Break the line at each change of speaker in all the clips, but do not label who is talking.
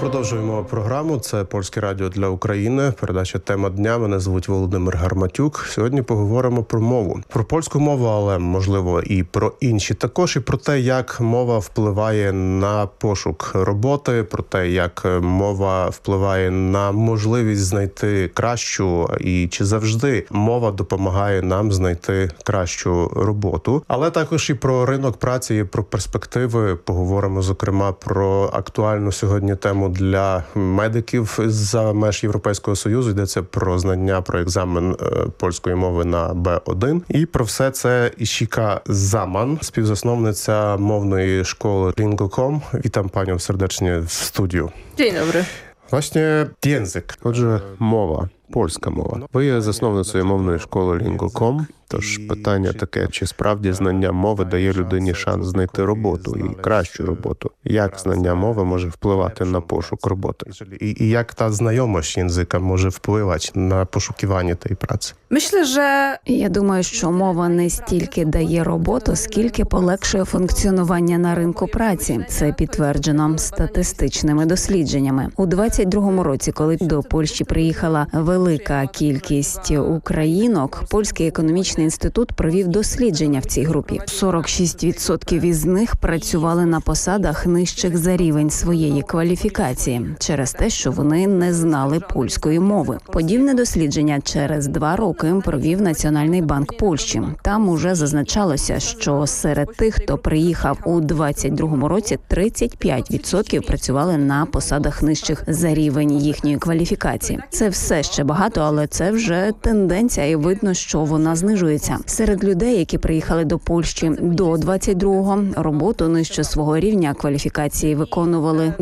Продовжуємо програму. Це Польське радіо для України. Передача «Тема дня». Мене звуть Володимир Гарматюк. Сьогодні поговоримо про мову. Про польську мову, але, можливо, і про інші. Також і про те, як мова впливає на пошук роботи, про те, як мова впливає на можливість знайти кращу і чи завжди мова допомагає нам знайти кращу роботу. Але також і про ринок праці, і про перспективи. Поговоримо, зокрема, про актуальну сьогодні тему для медиків за меж Європейського Союзу. Йдеться про знання, про екзамен польської мови на Б1. І про все це Ішіка Заман, співзасновниця мовної школи Lingo.com. Witam panią serdecznie w studiu.
Dzień dobry.
Właśnie język. Отже, мова. Польська мова. Ви є засновницею мовної школи Lingo.com. Тож питання таке, чи справді знання мови дає людині шанс знайти роботу і кращу роботу? Як знання мови може впливати на пошук роботи? І як та знайомість язика може впливати на пошукування тієї праці?
Я думаю, що мова не стільки дає роботу, скільки полегшує функціонування на ринку праці. Це підтверджено статистичними дослідженнями. У 22-му році, коли до Польщі приїхала велика кількість українок, Польський економічний інститут провів дослідження в цій групі. 46% із них працювали на посадах нижчих за рівень своєї кваліфікації через те, що вони не знали польської мови. Подібне дослідження через 2 роки провів Національний банк Польщі. Там уже зазначалося, що серед тих, хто приїхав у 22-му році, 35% працювали на посадах нижчих за рівень їхньої кваліфікації. Це все ще багато, але це вже тенденція, і видно, що вона знижується. Серед людей, які приїхали до Польщі до 22-го, роботу нижче свого рівня кваліфікації виконували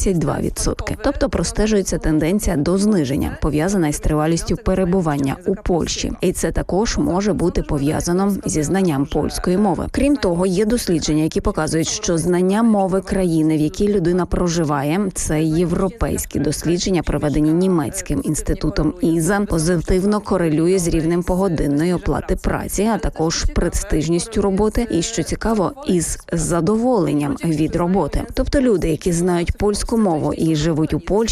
22%. Тобто простежується тенденція до зниження, пов'язана із тривалістю перебування у Польщі. І це також може бути пов'язано зі знанням польської мови. Крім того, є дослідження, які показують, що знання мови країни, в якій людина проживає, це європейські дослідження, проведені німецьким інститутом ІЗА, позитивно корелює з рівнем погодинної оплати праці, а також престижністю роботи і, що цікаво, із задоволенням від роботи. Тобто люди, які знають польську мову і живуть у Польщі,